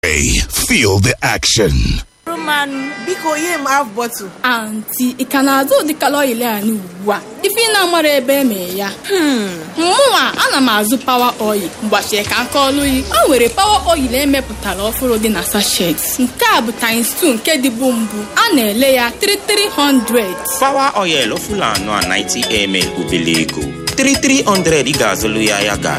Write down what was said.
Feel the action. Roman, biko ye m half bottle. Auntie, ị ka na-azụ ụdị kalori anyị ugbu a. Ife na amara ebe eme ya. Mụnwa ana m azụ power oil. Mgbachie ka nkọlụ yi. O nwere power oil emepụtara ọfụrụ dị na sachet. Nke a bụ times 2 nke dịbu mbụ. A na-ele ya 3300. Power oil ọfụrụ anọ a 90 ml obele ego. 3300 ị ga-azụlụ ya